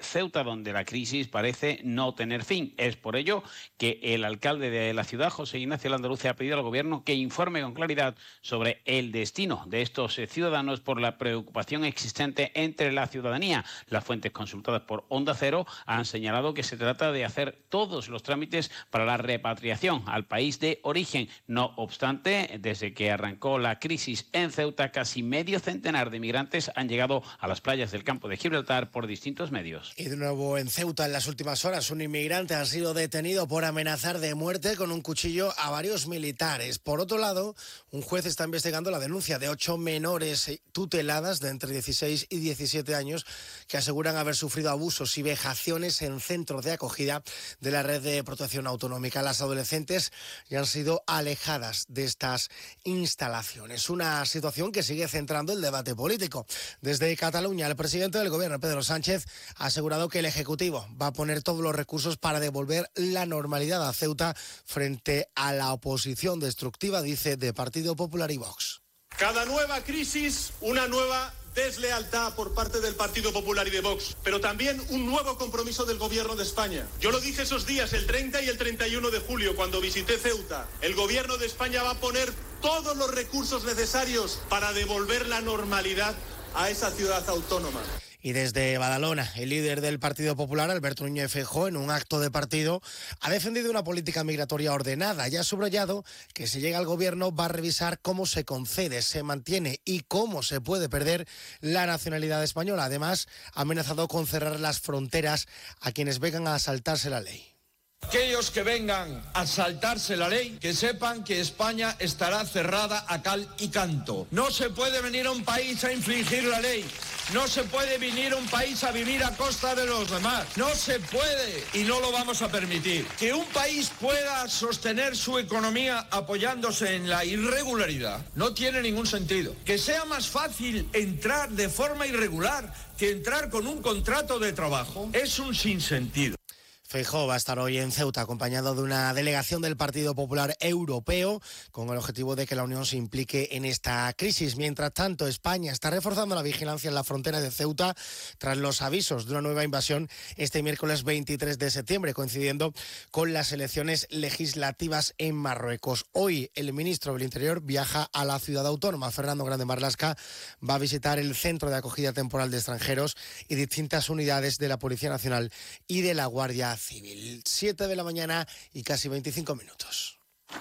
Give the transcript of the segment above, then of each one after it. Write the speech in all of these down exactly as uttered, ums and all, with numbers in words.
Ceuta, donde la crisis parece no tener fin. Es por ello que el alcalde de la ciudad, José Ignacio Landaluce, ha pedido al Gobierno que informe con claridad sobre el destino de estos ciudadanos por la preocupación existente entre la ciudadanía. Las fuentes consultadas por Onda Cero han señalado que se trata de hacer todos los trámites para la repatriación al país de origen. No obstante, desde que arrancó la crisis en Ceuta, casi medio centenar de migrantes han llegado a las playas del campo de Gibraltar por distintos medios. Y de nuevo en Ceuta, en las últimas horas, un inmigrante ha sido detenido por amenazar de muerte con un cuchillo a varios militares. Por otro lado, un juez está investigando la denuncia de ocho menores tuteladas de entre dieciséis y diecisiete años que aseguran haber sufrido abusos y vejaciones en centros de acogida de la red de protección autonómica. Las adolescentes ya han sido alejadas de estas instalaciones. Una situación que sigue centrando el debate político. Desde Cataluña, el presidente del Gobierno, Pedro Sánchez, ha asegurado que el Ejecutivo va a poner todos los recursos para devolver la normalidad a Ceuta frente a la oposición destructiva, dice, de Partido Popular y Vox. Cada nueva crisis, una nueva deslealtad por parte del Partido Popular y de Vox, pero también un nuevo compromiso del Gobierno de España. Yo lo dije esos días, el treinta y el treinta y uno de julio, cuando visité Ceuta. El Gobierno de España va a poner todos los recursos necesarios para devolver la normalidad a esa ciudad autónoma. Y desde Badalona, el líder del Partido Popular, Alberto Núñez Feijóo, en un acto de partido, ha defendido una política migratoria ordenada y ha subrayado que si llega al Gobierno va a revisar cómo se concede, se mantiene y cómo se puede perder la nacionalidad española. Además, ha amenazado con cerrar las fronteras a quienes vengan a saltarse la ley. Aquellos que vengan a saltarse la ley, que sepan que España estará cerrada a cal y canto. No se puede venir a un país a infringir la ley. No se puede venir a un país a vivir a costa de los demás. No se puede y no lo vamos a permitir. Que un país pueda sostener su economía apoyándose en la irregularidad no tiene ningún sentido. Que sea más fácil entrar de forma irregular que entrar con un contrato de trabajo es un sinsentido. Feijóo va a estar hoy en Ceuta acompañado de una delegación del Partido Popular Europeo con el objetivo de que la Unión se implique en esta crisis. Mientras tanto, España está reforzando la vigilancia en la frontera de Ceuta tras los avisos de una nueva invasión este miércoles veintitrés de septiembre, coincidiendo con las elecciones legislativas en Marruecos. Hoy el ministro del Interior viaja a la ciudad autónoma. Fernando Grande Marlaska va a visitar el Centro de Acogida Temporal de Extranjeros y distintas unidades de la Policía Nacional y de la Guardia Civil. siete de la mañana y casi veinticinco minutos.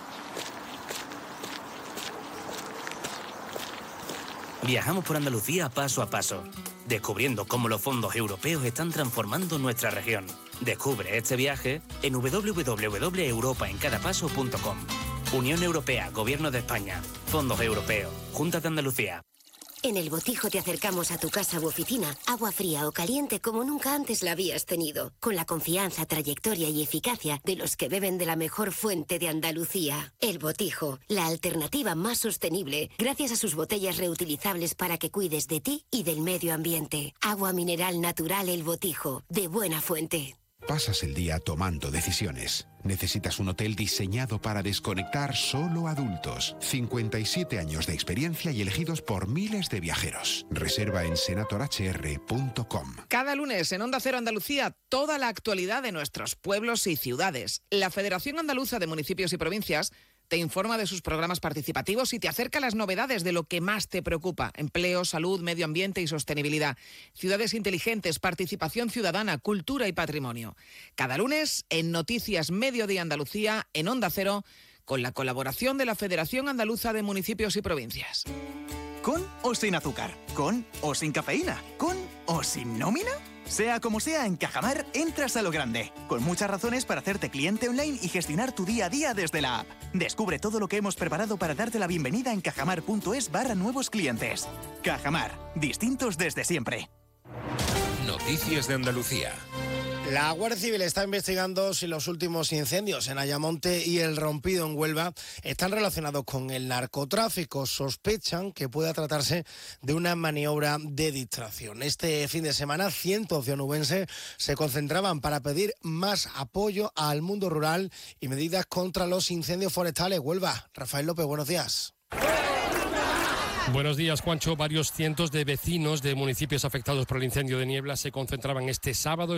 Viajamos por Andalucía paso a paso, descubriendo cómo los fondos europeos están transformando nuestra región. Descubre este viaje en doble u doble u doble u punto europa en cada paso punto com. Unión Europea, Gobierno de España, Fondos Europeos, Junta de Andalucía. En El Botijo te acercamos a tu casa u oficina, agua fría o caliente como nunca antes la habías tenido, con la confianza, trayectoria y eficacia de los que beben de la mejor fuente de Andalucía. El Botijo, la alternativa más sostenible, gracias a sus botellas reutilizables para que cuides de ti y del medio ambiente. Agua mineral natural El Botijo, de buena fuente. Pasas el día tomando decisiones. Necesitas un hotel diseñado para desconectar solo adultos. cincuenta y siete años de experiencia y elegidos por miles de viajeros. Reserva en senator h r punto com. Cada lunes en Onda Cero Andalucía, toda la actualidad de nuestros pueblos y ciudades. La Federación Andaluza de Municipios y Provincias te informa de sus programas participativos y te acerca las novedades de lo que más te preocupa: empleo, salud, medio ambiente y sostenibilidad, ciudades inteligentes, participación ciudadana, cultura y patrimonio. Cada lunes en Noticias Mediodía Andalucía, en Onda Cero, con la colaboración de la Federación Andaluza de Municipios y Provincias. ¿Con o sin azúcar? ¿Con o sin cafeína? ¿Con o sin nómina? Sea como sea, en Cajamar entras a lo grande, con muchas razones para hacerte cliente online y gestionar tu día a día desde la app. Descubre todo lo que hemos preparado para darte la bienvenida en cajamar.es barra nuevos clientes. Cajamar, distintos desde siempre. Noticias de Andalucía. La Guardia Civil está investigando si los últimos incendios en Ayamonte y el Rompido en Huelva están relacionados con el narcotráfico. Sospechan que pueda tratarse de una maniobra de distracción. Este fin de semana, cientos de onubenses se concentraban para pedir más apoyo al mundo rural y medidas contra los incendios forestales. Huelva, Rafael López, buenos días. Buenos días, Juancho. Varios cientos de vecinos de municipios afectados por el incendio de Niebla se concentraban este sábado